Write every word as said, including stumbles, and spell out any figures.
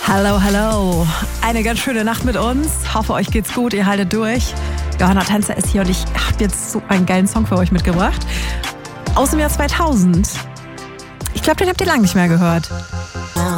Hallo, hallo. Eine ganz schöne Nacht mit uns. Hoffe, euch geht's gut, ihr haltet durch. Johanna Tänzer ist hier und ich habe jetzt so einen geilen Song für euch mitgebracht. Aus dem Jahr zweitausend. Ich glaube, den habt ihr lange nicht mehr gehört.